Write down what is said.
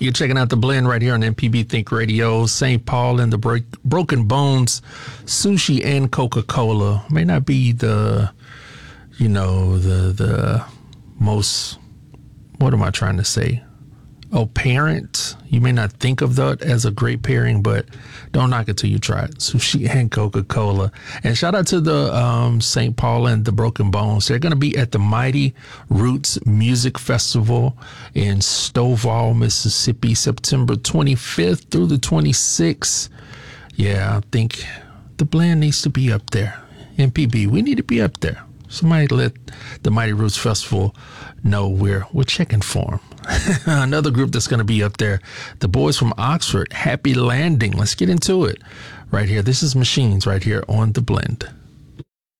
You're checking out The Blend right here on MPB Think Radio. St. Paul and the Broken Bones, Sushi and Coca-Cola. May not be the most, what am I trying to say? Apparent. You may not think of that as a great pairing, but don't knock it till you try it. Sushi and Coca-Cola. And shout out to the St. Paul and the Broken Bones. They're going to be at the Mighty Roots Music Festival in Stovall, Mississippi, September 25th through the 26th. Yeah, I think The Blend needs to be up there. MPB, we need to be up there. Somebody let the Mighty Roots Festival know we're checking for them. Another group that's going to be up there, the boys from Oxford, Happy Landing. Let's get into it right here. This is Machines right here on The Blend.